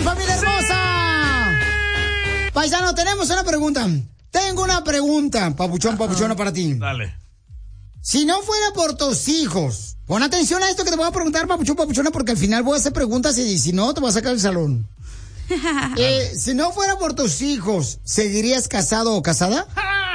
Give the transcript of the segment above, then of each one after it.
familia hermosa! Paisano, tenemos una pregunta. Tengo una pregunta, papuchona para ti. Dale. Si no fuera por tus hijos, pon atención a esto que te voy a preguntar, papuchona, porque al final voy a hacer preguntas y si no, te voy a sacar del salón. Si no fuera por tus hijos, ¿seguirías casado o casada?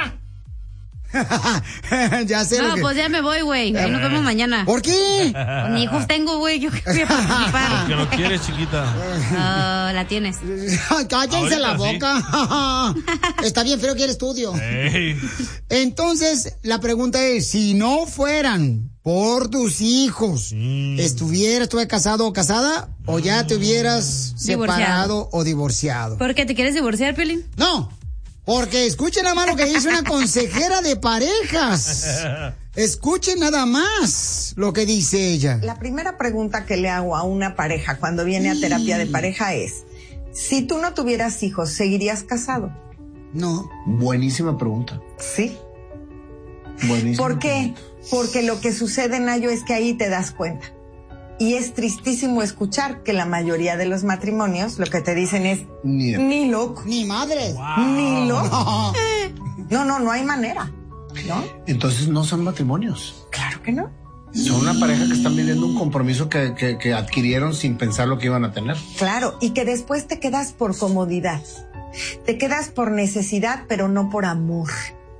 Ya sé. No, pues ya me voy, güey. Ahí nos vemos mañana. ¿Por qué? Ni hijos tengo, güey. Yo voy a participar. Porque no quieres, chiquita. No, la tienes. Cállense la boca. Está bien feo que el estudio. Hey. Entonces, la pregunta es, si no fueran por tus hijos, ¿estuvieras tú casado o casada? ¿O ya te hubieras separado o divorciado? ¿Por qué te quieres divorciar, Piolín? No. Porque escuchen nada más lo que dice una consejera de parejas. Escuchen nada más lo que dice ella. La primera pregunta que le hago a una pareja cuando viene a terapia de pareja es, si tú no tuvieras hijos, ¿seguirías casado? No. Buenísima pregunta. Sí. Buenísima. ¿Por qué? Porque lo que sucede, Nayo, es que ahí te das cuenta. Y es tristísimo escuchar que la mayoría de los matrimonios lo que te dicen es ni loco. Ni madre. Wow. Ni loco. No hay manera, ¿no? Entonces no son matrimonios. Claro que no. Son una pareja que están viviendo un compromiso que adquirieron sin pensar lo que iban a tener. Claro, y que después te quedas por comodidad. Te quedas por necesidad, pero no por amor.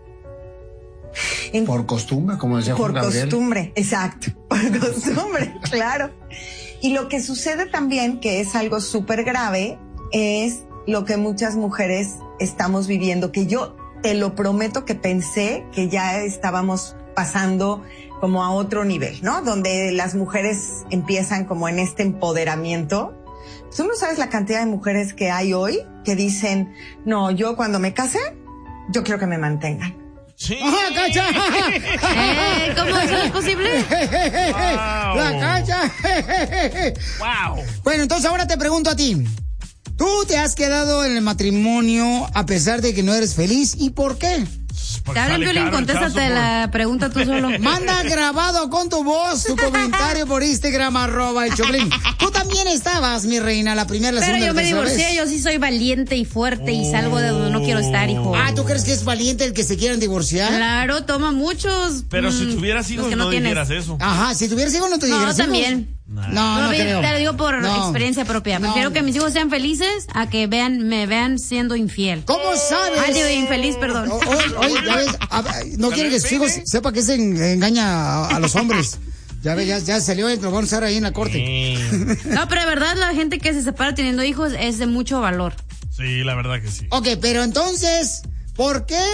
Por costumbre, como decía Juan Gabriel. Por costumbre, exacto. Por costumbre, claro. Y lo que sucede también, que es algo súper grave, es lo que muchas mujeres estamos viviendo, que yo te lo prometo que pensé que ya estábamos pasando como a otro nivel, ¿no? Donde las mujeres empiezan como en este empoderamiento. Tú no sabes la cantidad de mujeres que hay hoy que dicen, no, yo cuando me case, yo quiero que me mantengan. Sí. ¡Ah, Cacha! ¿Cómo eso es posible? Wow. ¡La Cacha! Wow. Bueno, entonces ahora te pregunto a ti. ¿Tú te has quedado en el matrimonio a pesar de que no eres feliz? ¿Y por qué? Te hablan, Piolín, contéstate la pregunta tú solo. Manda grabado con tu voz tu comentario por Instagram, @el-Choplin. Tú también estabas, mi reina, la primera, la Pero segunda, yo me la tercera divorcié, vez. yo sí soy valiente y fuerte y salgo de donde no quiero estar, hijo. Ah, ¿tú crees que es valiente el que se quieren divorciar? Claro, toma muchos. Pero si tuvieras hijos, que no no tienes. dijeras eso. Ajá, si tuvieras hijos no te dijeras hijos. También. No creo. Te lo digo por experiencia propia. No. Prefiero que mis hijos sean felices a que me vean siendo infiel. ¿Cómo sabes? Ay, digo, infeliz, perdón. Oye, ya ves, no quiere que sus hijos sepa que se engaña a los hombres. Ya ves, ya salió, lo vamos a usar ahí en la corte. No, pero de verdad la gente que se separa teniendo hijos es de mucho valor. Sí, la verdad que sí. Ok, pero entonces, ¿por qué